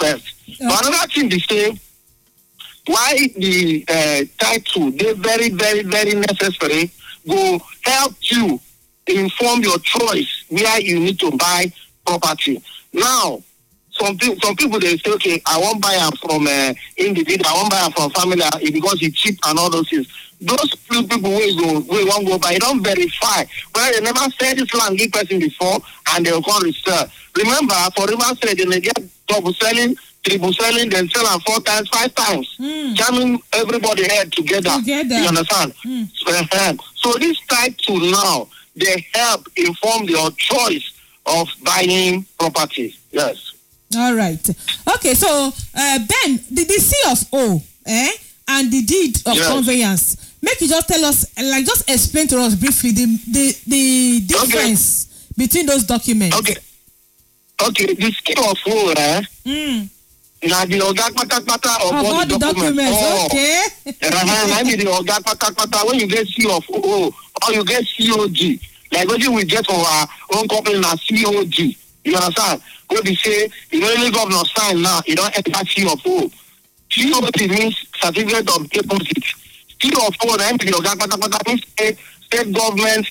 first. But another thing they say, why the title, they very, very, very necessary, will help you inform your choice where you need to buy property. Now, some people they say, okay, I won't buy it from individual, I won't buy it from family because it's cheap and all those things. Those people won't go buy, don't verify. Well, they never said this land give person before and they'll come resell. Remember, for River State, they get double selling, triple selling, then sell them 4 times, 5 times. Jamming everybody head together. You understand? So this title now, they help inform your choice of buying property. Yes. All right. Okay, so Ben, the C of O, and the deed of conveyance. Make you just tell us, like, just explain to us briefly the difference between those documents. Okay. The C of O, now the Ogak of all the documents. Okay. Maybe the Ogak when you get C of O or you get COG, like what we get for our own company now COG. You understand? What they say, you know, any governor sign now, you don't enter C of O. COG means certificate of deposit. C of O, the Ogak means state government,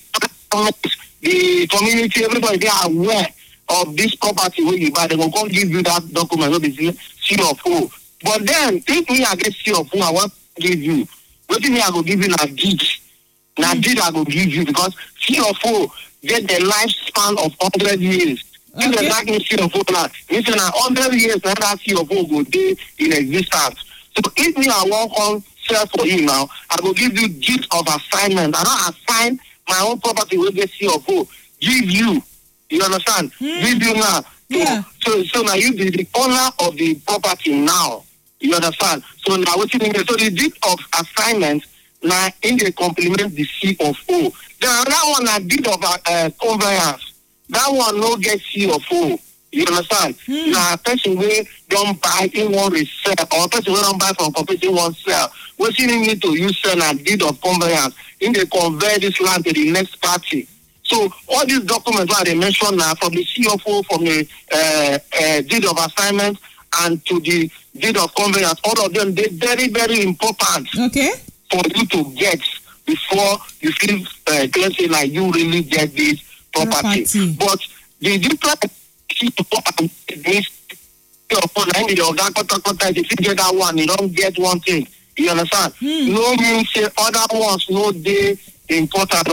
the community, everybody they are aware of this property where you buy. They will come give you that document. What they say, C of O. But then, if me I get C of O, I want to give you. What do you mean I will give you na deed? Na deed I will give you because C of O get the lifespan of 100 years. This is exactly C of O now. It's 100 years that C of O go day in existence. So if me I want to sell for you now, I will give you deed of assignment. I don't assign my own property with the C of O. Give you. You understand? Give you now. Yeah. So now you be the owner of the property now. You understand? So now what you mean? So the deed of assignment now in the complement the C of O. Then that one a deed of conveyance. That one no get C of O. You understand? Now a person where don't buy in one resell or a person where don't buy from company one sell. What you need to use a deed of conveyance in the convey this land to the next party. So all these documents that they mentioned now, from the CFO, from the deed of assignment, and to the deed of conveyance, all of them, they're very, very important for you to get before you feel say like you really get this property. But the difference means if you get that one, you don't get one thing. You understand? No means say other ones, no they important.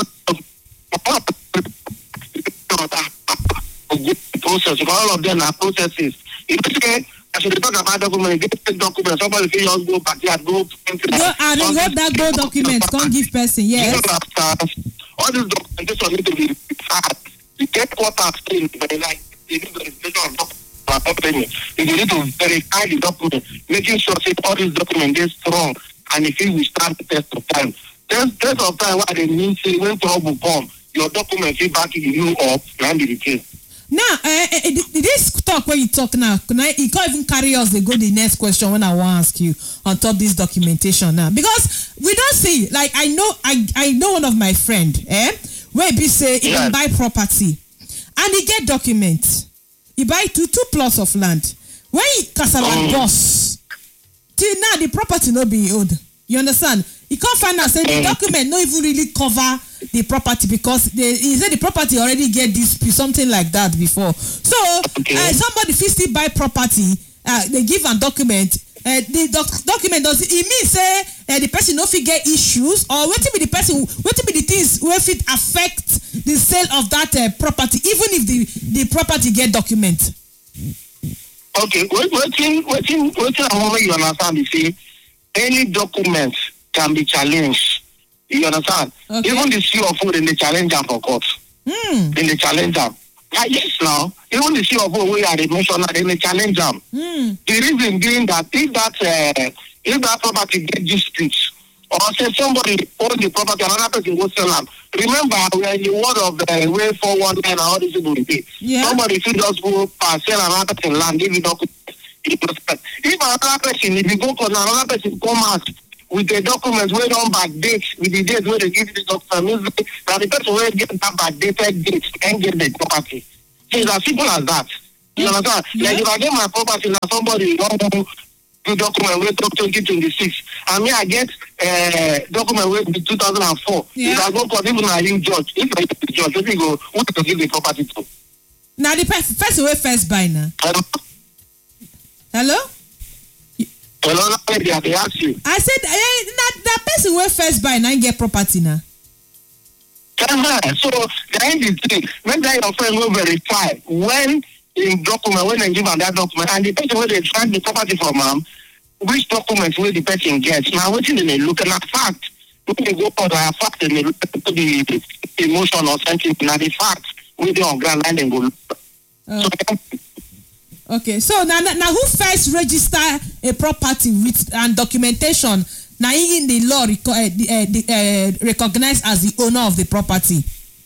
Process, all of them are processes. If you say, I should talk about documents, get documents, somebody can just go back there, go that go documents, don't give person, yes. All these documentation need to be you get what I'm saying, but like, you need the registration of documents. You need to verify the document, making sure that all these documents are strong, and if you will start the test of time. Test of time, what they mean, say, when trouble come, your document will back you up and be the case. Now, this talk where you talk now, you can't even carry us. They go the next question when I want to ask you on top of this documentation now, because we don't see, like, I know one of my friend, where he say he can buy property and he get documents. He buy two plots of land. When he Kasala boss, till now the property not be owned. You understand? He can't find out say the document not even really cover the property because he said the property already get dispute, something like that before. So somebody still buy property, they give a document. The document does it mean say the person no fit get issues, or what be the person, what be the things where fit affect the sale of that property, even if the property get document. Okay, what I want you understand is say any document can be challenged. You understand? Okay. Even the CFO, then they challenge them for court. Then they challenge them. Yes, now, even the CFO, we are mentioned, then they challenge them. The reason being that if that property get disputes, or say somebody owns the property, another person go sell them. Remember, we are in the world of the way 419 and all these people pay. Somebody should just go sell another person land, give it up. If another person, if you go to another person come out with the documents where don't backdate with the date where they give the document, that the person will get that backdated date and get the property. So it's as simple as that. You understand? Yeah. Like if I get my property now, somebody don't do document with 2026. I mean, I get document with 2004. Yeah. If I go court, even a new judge, if I get the judge, let me go, who to give the property to? Now the person will first buy now. Hello? Hello, they ask you. I said, that person will first buy now get property now. So the end is thing. When that your friend will verify when in document, when they give them that document, and the person where they track the property from which documents will the person get. Now, what they look at fact. When they go for the fact and they look at the emotion or something, now the fact will be on ground and then go look. Okay, so now who first register a property with and documentation? Now in the law recognized as the owner of the property.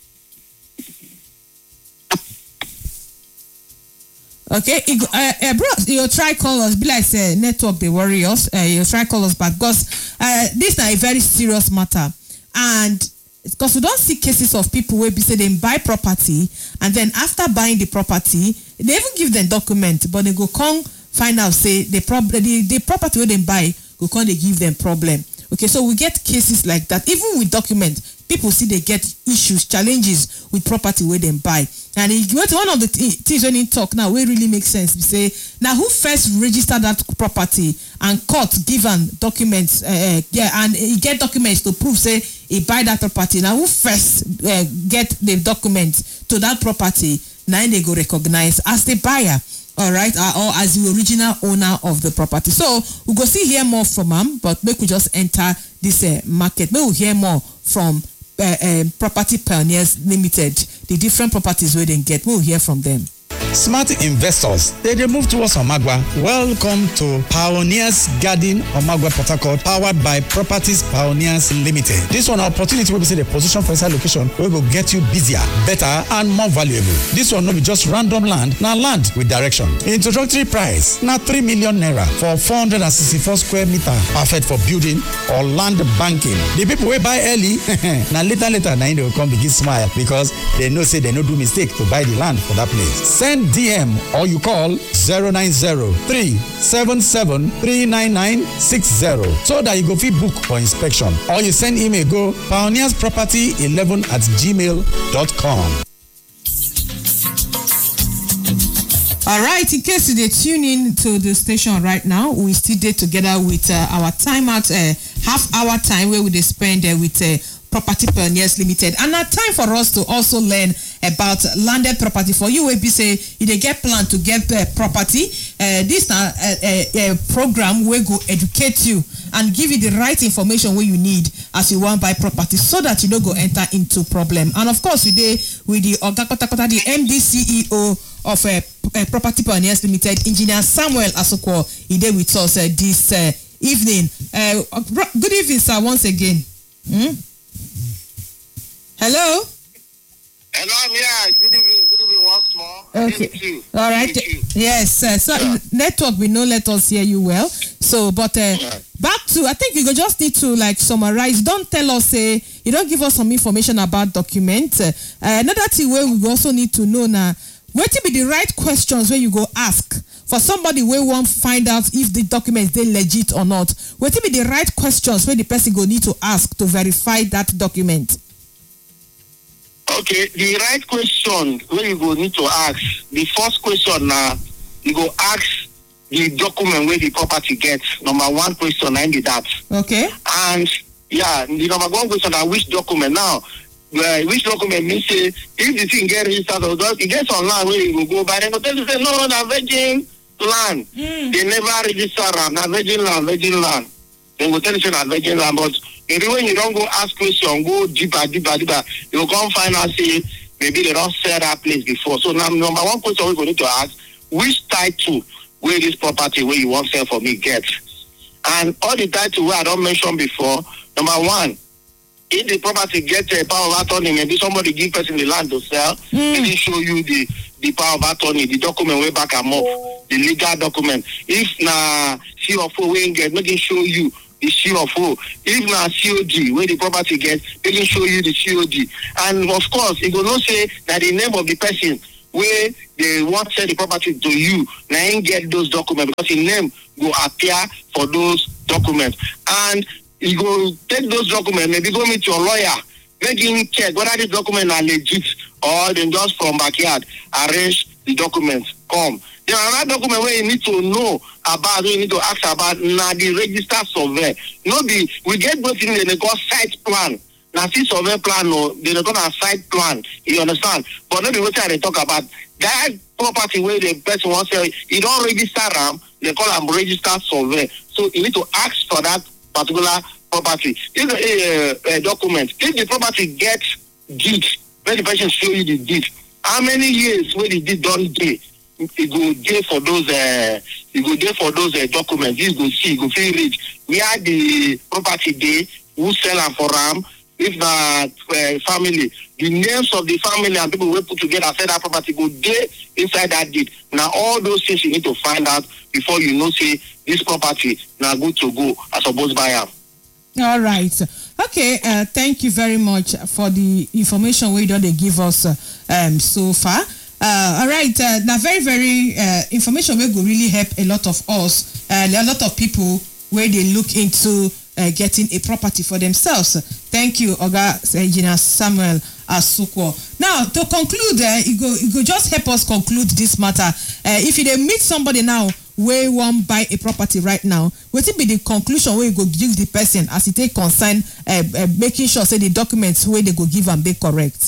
Okay, bro, you try call us. Be like say network they worry us. You try call us back because this is a very serious matter, and because we don't see cases of people where say they buy property and then after buying the property they even give them document, but they go come find out say the property where they buy go come they give them problem. Okay, so we get cases like that. Even with document, people see they get issues, challenges with property where they buy. And one of the things when you talk now, where really makes sense, we say, now who first registered that property and court given documents, and he get documents to prove, say, he buy that property. Now who first get the documents to that property, now they go recognize as the buyer. All right, or as the original owner of the property. So we go see hear more from him, but make we just enter this market. May we hear more from Property Pioneers Limited, the different properties where they get. We'll hear from them. Smart investors, they move towards Omagwa. Welcome to Pioneers Garden, Omagwa, Port Harcourt, powered by Properties Pioneers Limited. This one opportunity will be say the position for inside location where will get you busier, better, and more valuable. This one will be just random land, now land with direction. Introductory price, now 3 million naira for 464 square meter, perfect for building or land banking. The people will buy early, now later, now they will come begin smile because they know say they no do mistake to buy the land for that place. Send DM or you call 090-377-39960 so that you go fit book for inspection, or you send email go pioneersproperty11@gmail.com. All right, in case you tune in to the station right now, we still there together with our timeout, half hour time where we spend with Property Pioneers Limited, and now time for us to also learn about landed property. For you, we say if they get plan to get property, this a program will go educate you and give you the right information where you need as you want buy property, so that you don't go enter into problem. And of course, we dey with the Oga Kotakota, the MD CEO of Property Pioneers Limited, Engineer Samuel Asokwo. He dey with us this evening. Good evening, sir. Once again. Hello. Hello, yeah. Good evening once more. Okay. Thank you. All right. Thank you. Yes. So network we know let us hear you well. So, but back to, I think you just need to like summarize. Don't tell us you don't give us some information about documents. Another thing where we also need to know now, where to be the right questions where you go ask for somebody where won't find out if the documents they legit or not. Where to be the right questions where the person go need to ask to verify that document. Okay, the right question where you go need to ask, the first question now, you go ask the document where the property gets. Number one question, I need that. Okay. And yeah, the number one question is which document now? Which document means say if the thing get registered or it gets online where you go by, then go tell you say no, na virgin land. They never register na virgin land. They will tell you say na virgin land, but maybe when you don't go ask question, go deeper, you will come find out say maybe they don't sell that place before. So now number one question we're going to ask, which title where this property where you want sell for me get? And all the title where I don't mention before, number one, if the property get a power of attorney, maybe somebody give person the land to sell, they didn't show you the power of attorney, the document way back and up, the legal document. If na CFO we get, make it show you the CFO. If na COG where the property get, make it show you the COG. And of course, it will not say that the name of the person where they want to sell the property to you, now you get those documents because your name will appear for those documents. And you go take those documents, maybe go meet your lawyer, make him check whether the documents are legit or then just from backyard arrange the documents. Come. There are another document where you need to know about, where you need to ask about now the register survey. We get both in the call site plan. Now see survey plan or they don't have site plan. You understand? But not the way they talk about that property where the person wants to you don't register them, they call them register survey. So you need to ask for that particular property. If a document, if the property gets deed, when the person show you the deed, how many years when the deed done day, you go there for those documents. You go see, you go feel read where the property day, who sell them for them, if not family, the names of the family and people will put together sell that property go there inside that deed. Now all those things you need to find out before you know say this property now good to go as supposed buyer. All right. Okay. Thank you very much for the information we don't give us so far. All right. Now very very information will really help a lot of us, a lot of people where they look into getting a property for themselves. Thank you, Oga Engineer Samuel Asukwo. Now to conclude, you go just help us conclude this matter. If you meet somebody now where won't buy a property right now, what will be the conclusion where you go give the person as it take concern making sure say the documents where they go give and be correct?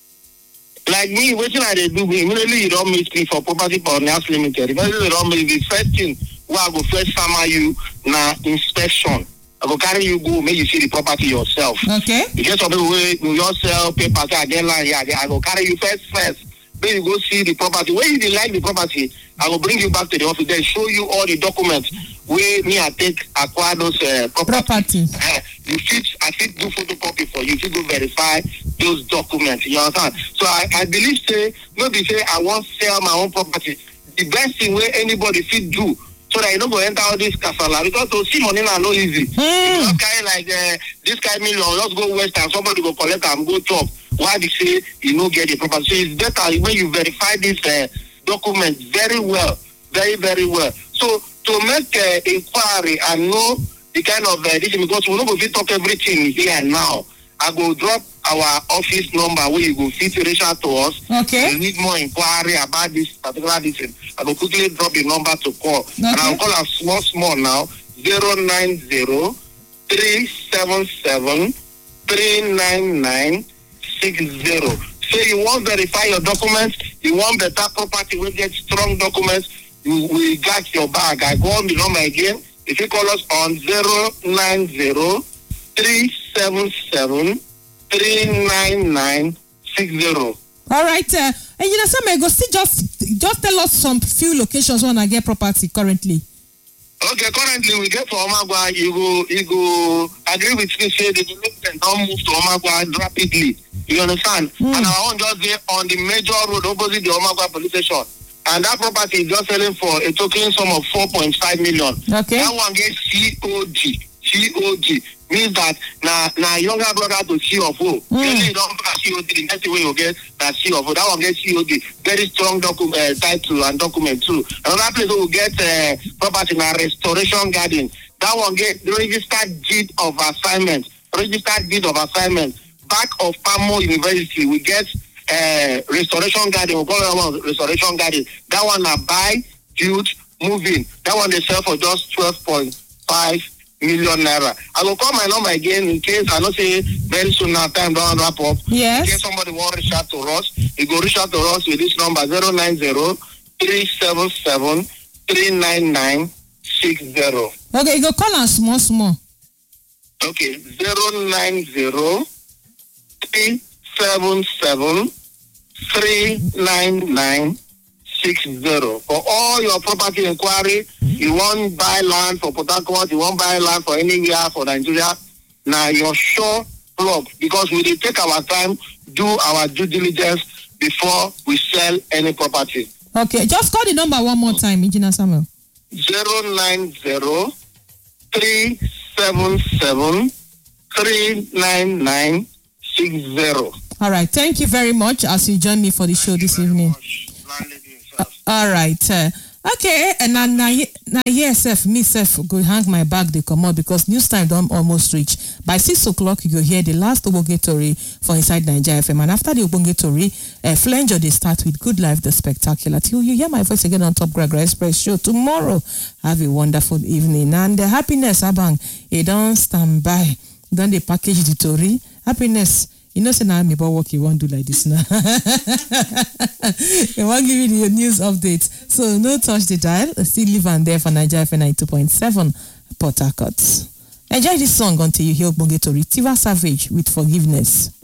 Like me, what I do, immediately you don't meet me for Property Pioneers Limited. Immediately you don't meet me, the first thing where I go first summer you na inspection. I go carry you go make you see the property yourself. Okay. You get some people where you just sell papers at deadline here. I go carry you first. Then you go see the property. When you didn't like the property, I will bring you back to the office. Then show you all the documents where me I acquire those property. I fit do photocopy for you. You go verify those documents. You understand? So I believe say maybe say I want to sell my own property. The best thing where anybody fit do so that you don't go enter all this casala because to see money now no easy. You just carry like this kind of million, just go west and somebody go collect and go chop. Why they say you no get the property? So it's better when you verify this document very well, very very well. So to make inquiry and know the kind of this because we don't go fit talk everything here now. I go drop our office number where you go fit reach out to us. Okay. You need more inquiry about this particular thing. I will quickly drop the number to call. Okay. And I'll call us small now 090-377-399-60. Say you want to verify your documents, you want better property, we get strong documents, we got your bag. I go on the number again. If you call us on 090-377-399-60. All right. And you know, some go see just tell us some few locations when I get property currently. Okay, currently we get for Omagwa, you go agree with me, say the development don't move to Omagwa rapidly. You understand? And I want just there on the major road opposite the Omagwa police station. And that property is just selling for a token sum of 4.5 million. Okay. That one gets COG. COG means that now younger brother to C of O. You don't pass COD, the next way you get that C of O. That one gets COD. Very strong document title and document too. Another place will get property in a restoration garden. That one get registered deed of assignment. Registered deed of assignment. Back of Pamo University, we get restoration garden. We call that one restoration garden. That one are buy, build, moving. That one they sell for just 12.5 million naira. I will call my number again in case I know say very soon now time don't wrap up. Yes. In case somebody want to reach out to us, you go reach out to us with this number 090-377-399-60. Okay, you go call us small. Okay, 090-377-399-60. For all your property inquiry, you want buy land for Port Harcourt, you want buy land for anywhere for Nigeria, now you're sure plug because we will take our time, do our due diligence before we sell any property. Okay, just call the number one more time, Engineer Samuel. 090-377-399-60. All right, thank you very much as you join me for the show this evening. All right. Okay, and now here self me self go hang my bag dey comot because news time don almost reach. By 6 o'clock you go hear the last ogbonge tori for inside Naija FM, and after the ogbonge tori, Flenjo dey start with Good Life the Spectacular. Till you hear my voice again on Top Gragra Express show tomorrow. Have a wonderful evening, and the happiness abang e don stand by. Don dey package the tori. Happiness. You know, say now me about work you won't do like this now. I won't give you the news update. So no touch the dial. Still live on there for Naija FM 92.7 Port Harcourt. Enjoy this song until you hear Ogbonge Tori. Tiwa Savage with Forgiveness.